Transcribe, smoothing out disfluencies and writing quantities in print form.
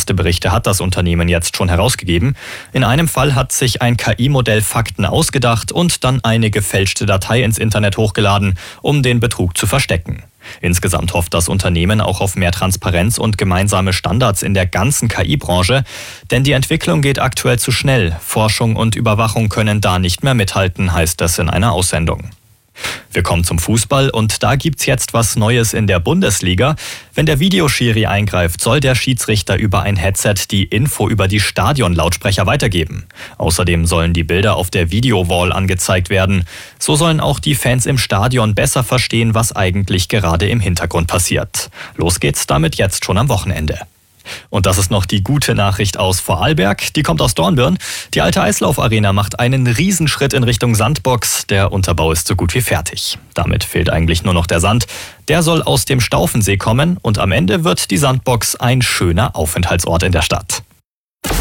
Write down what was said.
Erste Berichte hat das Unternehmen jetzt schon herausgegeben. In einem Fall hat sich ein KI-Modell Fakten ausgedacht und dann eine gefälschte Datei ins Internet hochgeladen, um den Betrug zu verstecken. Insgesamt hofft das Unternehmen auch auf mehr Transparenz und gemeinsame Standards in der ganzen KI-Branche, denn die Entwicklung geht aktuell zu schnell. Forschung und Überwachung können da nicht mehr mithalten, heißt es in einer Aussendung. Wir kommen zum Fußball und da gibt's jetzt was Neues in der Bundesliga. Wenn der Videoschiri eingreift, soll der Schiedsrichter über ein Headset die Info über die Stadionlautsprecher weitergeben. Außerdem sollen die Bilder auf der Videowall angezeigt werden. So sollen auch die Fans im Stadion besser verstehen, was eigentlich gerade im Hintergrund passiert. Los geht's damit jetzt schon am Wochenende. Und das ist noch die gute Nachricht aus Vorarlberg. Die kommt aus Dornbirn. Die alte Eislaufarena macht einen Riesenschritt in Richtung Sandbox. Der Unterbau ist so gut wie fertig. Damit fehlt eigentlich nur noch der Sand. Der soll aus dem Staufensee kommen und am Ende wird die Sandbox ein schöner Aufenthaltsort in der Stadt.